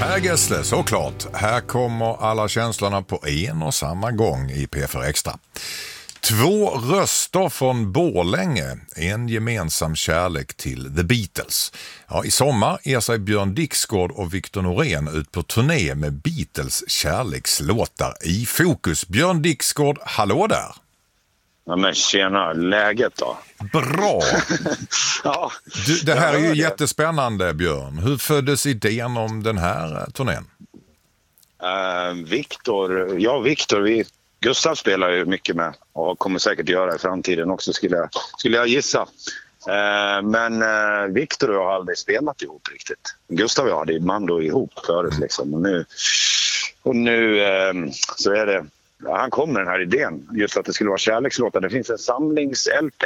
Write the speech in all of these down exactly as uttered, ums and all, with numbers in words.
Per Gessle, såklart. Här kommer alla känslorna på en och samma gång i P fyra Extra. Två röster från Borlänge, en gemensam kärlek till The Beatles. Ja, i sommar ger sig Björn Dixgård och Victor Norén ut på turné med Beatles kärlekslåtar i fokus. Björn Dixgård, hallå där! Ja, men tjena, läget då? Bra! Ja, du, det här är ju det. jättespännande, Björn. Hur föddes idén om den här turnén? Uh, Victor, ja Victor, vi, Gustav spelar ju mycket med och kommer säkert göra i framtiden också skulle jag, skulle jag gissa. Uh, men uh, Victor och jag har aldrig spelat ihop riktigt. Gustav och jag hade ju Mando ihop förut liksom. Och nu, och nu uh, så är det... Ja, han kom med den här idén, just att det skulle vara kärlekslåtar. Det finns en samlings-L P,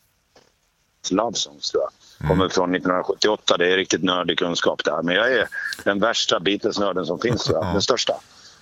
Love Songs tror jag. Kommer från nittonhundrasjuttioåtta, det är riktigt nördig kunskap där. Men jag är den värsta Beatles-nörden som finns tror jag, den största.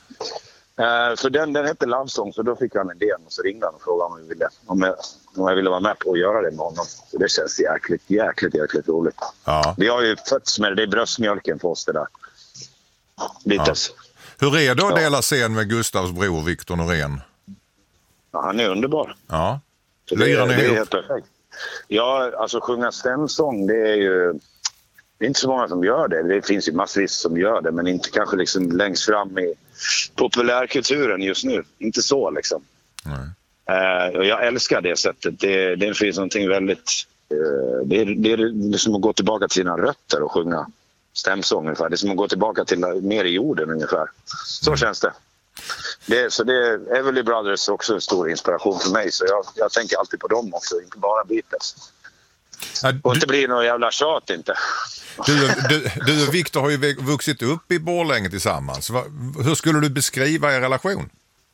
Uh, så den, den hette Love Songs och då fick han idén och så ringde han och frågade om jag ville, om jag, om jag ville vara med på att göra det med honom. Så det känns jäkligt, jäkligt, jäkligt roligt. Ja. Vi har ju fötts med det, det är bröstmjölken för oss det där. Beatles. Ja. Hur är det att dela scen med Gustavs bror Victor Norén? Ja, han är underbar. Ja. Så det, det är helt perfekt. Ja, alltså sjunga stämsång, det är ju... Det är inte så många som gör det. Det finns ju massvis som gör det, men inte kanske liksom längst fram i populärkulturen just nu. Inte så liksom. Nej. Uh, och jag älskar det sättet. Det, det finns någonting väldigt... Uh, det, är, det är liksom att gå tillbaka till sina rötter och sjunga stämsång ungefär. Det är som att gå tillbaka till mer i jorden ungefär. Så mm. känns det. det. Så det är Everly Brothers också en stor inspiration för mig. Så jag, jag tänker alltid på dem också, inte bara Beatles. Ja, du, och inte blir någon jävla tjat inte. Du, du, du och Victor har ju vuxit upp i Borlänge tillsammans. Hur skulle du beskriva er relation?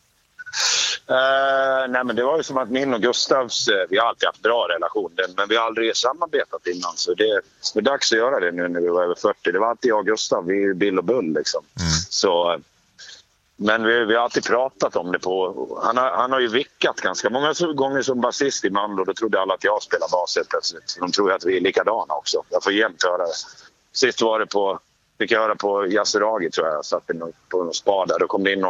Uh, nej men det var ju som att min och Gustavs, uh, vi har alltid haft bra relation, men vi har aldrig samarbetat innan, så det, det är dags att göra det nu när vi var över fyrtio. Det var alltid jag och Gustav, vi är Bill och Bull liksom. Mm. Så, men vi, vi har alltid pratat om det på, han har, han har ju vickat ganska många gånger som basist i Mando, då trodde alla att jag spelar bas helt plötsligt. De tror att vi är likadana också, jag får jämt höra det. Sist var det på, fick jag höra på Yasuragi tror jag, jag satt på någon spa där, då kom det in någon